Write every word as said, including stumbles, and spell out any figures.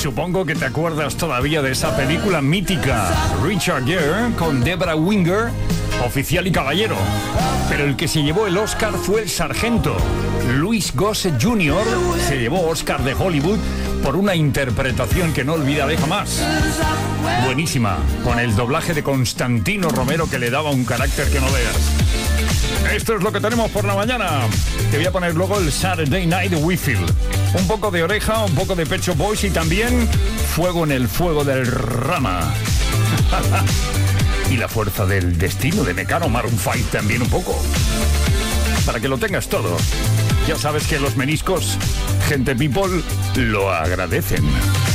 Supongo que te acuerdas todavía de esa película mítica, Richard Gere, con Debra Winger, oficial y caballero. Pero el que se llevó el Oscar fue el sargento. Louis Gossett junior se llevó Oscar de Hollywood por una interpretación que no olvidaré jamás. Buenísima, con el doblaje de Constantino Romero, que le daba un carácter que no veas. Esto es lo que tenemos por la mañana. Te voy a poner luego el Saturday Night Wiffle. Un poco de Oreja, un poco de Pet Shop Boys y también Fuego en el Fuego del Rama. Y la fuerza del destino de Mecano, Maroon cinco también un poco. Para que lo tengas todo. Ya sabes que los meniscos, gente people, lo agradecen.